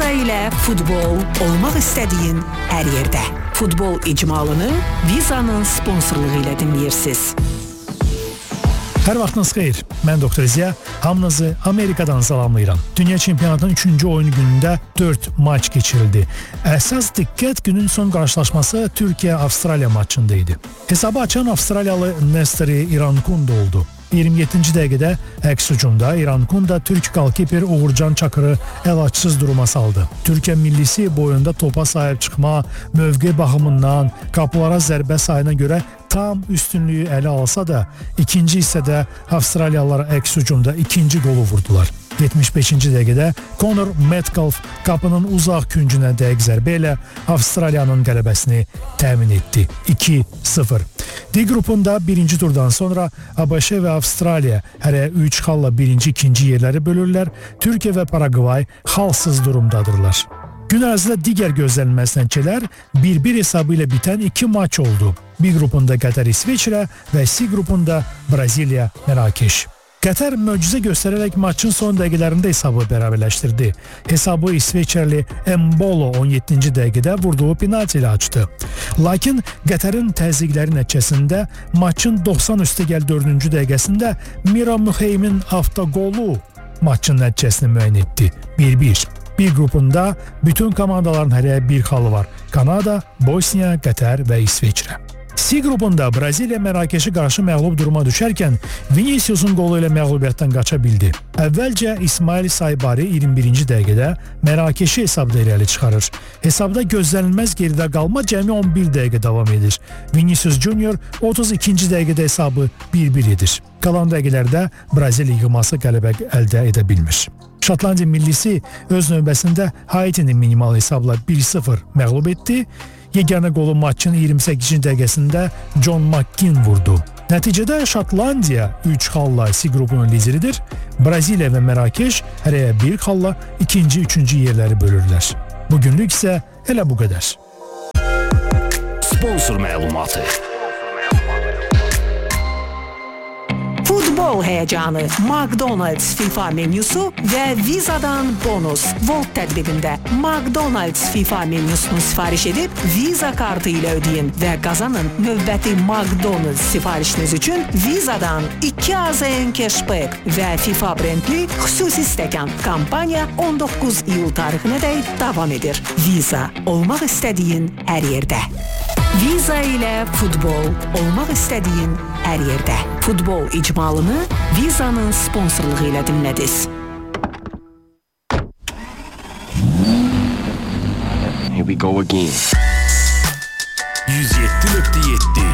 Viza ilə futbol olmaq istədiyin hər yerdə. Futbol icmalını Vizanın sponsorluğu ilə dinləyirsiniz. Hər vaxtınız xeyir. Mən Doktor Ziya, hamınızı Amerikadan salamlayıram. Dünya çempionatının 3-cü oyun günündə 4 maç keçirildi. Əsas diqqət günün son qarşılaşması Türkiyə-Avstraliya maçında idi. Hesabı açan Avstraliyalı Nesteri İrankund oldu. 27-ci dəqiqədə əks hücumda İrankunda Türk qalkiper Uğurcan Çakırı əlacsız duruma saldı. Türkiyə millisi boyunda topa sahib çıxma, mövqe baxımından, qapılara zərbə sayına görə tam üstünlüyü ələ alsa da, ikinci hissədə Avstraliyalılar əks hücumda ikinci qolu vurdular. 75-ci dəqiqədə Conor Metcalf qapının uzaq küncünə dəqiq zərbə ilə Avstraliyanın qələbəsini təmin etdi. 2-0. D qrupunda birinci turdan sonra ABŞ və Avstraliya hərə 3 xalla birinci, ikinci yerləri bölürlər. Türkiyə və Paragvay xalsız durumdadırlar. Gün ərzində digər gözlənilməz nəticələr 1-1 hesabı ilə bitən 2 maç oldu. B qrupunda Qətər İsveçrə və C qrupunda Braziliya Mərakeş. Qətər möcüzə göstərərək maçın son dəqiqələrində hesabı bərabərləşdirdi. Hesabı İsveçrəli Embolo 17-ci dəqiqədə vurduğu penalti ilə açdı. Lakin Qətərin təzyiqləri nəticəsində maçın 90+4-cü dəqiqəsində Mira Müheymin avtoqolu maçın nəticəsini müəyyən etdi. 1-1. Bir qrupunda bütün komandaların hərəyə bir xalı var. Kanada, Bosniya, Qətər və İsveçrə. C qrupunda Braziliya Mərakeşi qarşı məğlub duruma düşərkən Vinicius'un qolu ilə məğlubiyyətdən qaça bildi. Əvvəlcə İsmail Saybari 21-ci dəqiqədə Mərakeşi hesabda irəli çıxarır. Hesabda gözlənilməz geridə qalma cəmi 11 dəqiqə davam edir. Vinicius Junior 32-ci dəqiqədə hesabı 1-1 edir. Qalan dəqiqələrdə Braziliya yığması qələbə əldə edə bilmir. Şotlandiya millisi öz növbəsində Haitini minimal hesabla 1-0 məğlub etdi. Yeganə qolu maçın 28-ci dəqiqəsində John McGinn vurdu. Nəticədə Şotlandiya 3 xalla C qrupunun lideridir. Braziliya və Mərakeş hərəyə 1 xalla ikinci, üçüncü yerləri bölürlər. Bugünlük isə elə bu qədər. Sponsor məlumatı. Futbol heyecanı, McDonald's FIFA menüsü ve Viza'dan bonus. Volt tədbirində McDonald's FIFA menüsünü sifariş edib Visa kartı ilə ödeyin və qazanın. Növbəti McDonald's sifarişiniz üçün Viza'dan 2 AZN cashback və FIFA brendli xüsusi stəkan. Kampanya 19 iyul tarixinə dək davam edir. Visa, olmaq istədiyin hər yerdə. Viza ilə futbol olmaq istədiyin hər yerdə. Futbol icmalını Vizanın sponsorluğu ilə dinlədiniz. Here we go again. 107.7